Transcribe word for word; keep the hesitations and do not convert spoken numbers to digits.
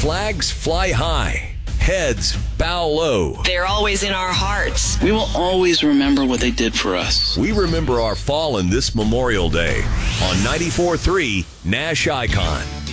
Flags fly high, heads bow low. They're always in our hearts. We will always remember what they did for us. We remember our fallen this Memorial Day on ninety-four point three Nash Icon.